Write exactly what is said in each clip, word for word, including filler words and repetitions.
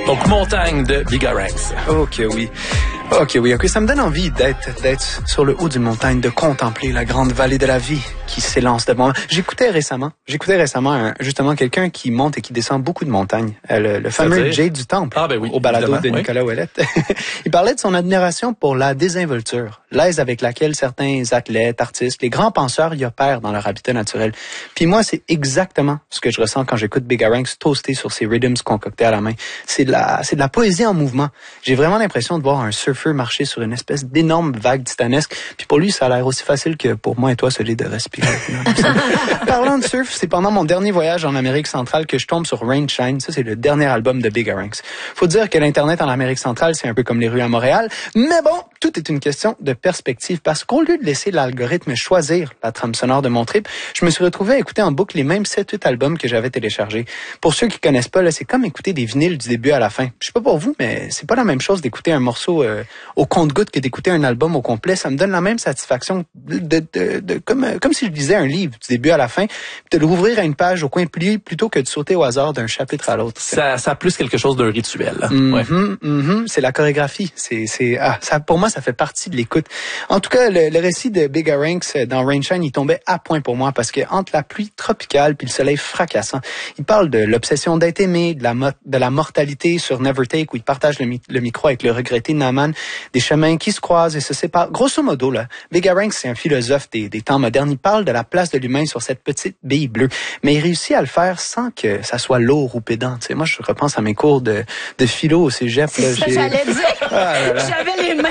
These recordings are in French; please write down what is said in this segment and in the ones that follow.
Donc, Montagne de Bigarance. Ok, oui. Ok, oui, ok. Ça me donne envie d'être, d'être sur le haut d'une montagne, de contempler la grande vallée de la vie qui s'élance devant moi. J'écoutais récemment, j'écoutais récemment un, justement quelqu'un qui monte et qui descend beaucoup de montagnes. Le, le fameux Jay du Temple. Ah, ben oui, au balado de oui. Nicolas Ouellette. Il parlait de son admiration pour la désinvolture, l'aise avec laquelle certains athlètes, artistes, les grands penseurs y opèrent dans leur habitat naturel. Puis moi, c'est exactement ce que je ressens quand j'écoute Bigarance toaster sur ses rhythms concoctés à la main. C'est de la, c'est de la poésie en mouvement. J'ai vraiment l'impression de voir un surfeur marcher sur une espèce d'énorme vague titanesque. Puis pour lui, ça a l'air aussi facile que pour moi et toi, celui de respirer. Parlant de surf, c'est pendant mon dernier voyage en Amérique centrale que je tombe sur Rain Shine. Ça, c'est le dernier album de Bigarance. Faut dire que l'Internet en Amérique centrale, c'est un peu comme les rues à Montréal. Mais bon, tout est une question de perspective parce qu'au lieu de laisser l'algorithme choisir la trame sonore de mon trip, je me suis retrouvé à écouter en boucle les mêmes sept huit albums que j'avais téléchargés. Pour ceux qui connaissent pas, là, c'est comme écouter des vinyles du début à la fin. Je sais pas pour vous, mais c'est pas la même chose d'écouter un morceau euh, au compte-gouttes que d'écouter un album au complet. Ça me donne la même satisfaction de, de, de, de comme, comme si je lisais un livre du début à la fin, de l'ouvrir à une page au coin plié plutôt que de sauter au hasard d'un chapitre à l'autre. Ça, ça a plus quelque chose d'un rituel. Mm-hmm, ouais. mm-hmm, c'est la chorégraphie. C'est, c'est, ah, ça, pour moi, ça fait partie de l'écoute. En tout cas, le, le récit de Bigarance dans Rain Shine, il tombait à point pour moi parce que entre la pluie tropicale puis le soleil fracassant, il parle de l'obsession d'être aimé, de la, mo- de la mortalité sur Never Take où il partage le, mi- le micro avec le regretté Naaman, des chemins qui se croisent et se séparent. Grosso modo, là, Bigarance, c'est un philosophe des, des temps modernes. Il parle de la place de l'humain sur cette petite bille bleue, mais il réussit à le faire sans que ça soit lourd ou pédant. Tu sais, moi, je repense à mes cours de, de philo au cégep. C'est là, ça, j'ai... j'allais dire. Ah là là. J'avais les mêmes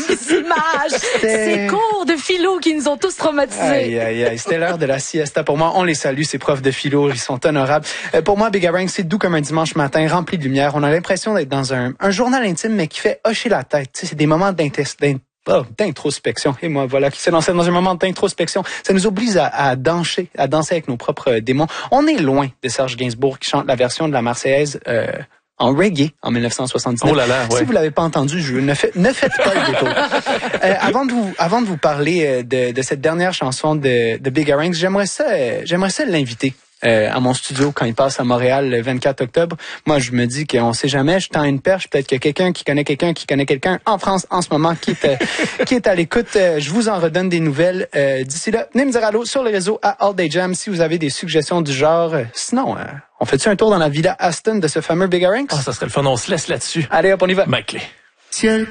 images. Ces cours de philo qui nous ont tous traumatisés. Aïe, aïe, aïe. C'était l'heure de la siesta. Pour moi, on les salue, ces profs de philo. Ils sont honorables. Euh, pour moi, Bigarance, c'est doux comme un dimanche matin, rempli de lumière. On a l'impression d'être dans un, un journal intime, mais qui fait hocher la tête. Tu sais, c'est des moments d'intestin. Oh, d'introspection. Et moi, voilà, qui s'est lancé dans un moment d'introspection. Ça nous oblige à, à danser, à danser avec nos propres démons. On est loin de Serge Gainsbourg qui chante la version de la Marseillaise euh, en reggae en dix-neuf cent soixante-dix-neuf. Oh là là, ouais. Si vous l'avez pas entendu, je ne, fais, ne faites pas le détour. euh, avant de vous, avant de vous parler de, de cette dernière chanson de, de Bigarance, j'aimerais ça, euh, j'aimerais ça l'inviter. Euh, à mon studio quand il passe à Montréal le vingt-quatre octobre. Moi, je me dis qu'on sait jamais, je tends une perche, peut-être qu'il y a quelqu'un qui connaît quelqu'un qui connaît quelqu'un en France en ce moment qui est, euh, qui est à l'écoute. Euh, je vous en redonne des nouvelles. Euh, d'ici là, venez me dire allô sur les réseaux à All Day Jam si vous avez des suggestions du genre. Euh, sinon, euh, on fait-tu un tour dans la Villa Aston de ce fameux Bigarance? Ah, ça serait le fun. On se laisse là-dessus. Allez hop, on y va. Ma clé. Ciel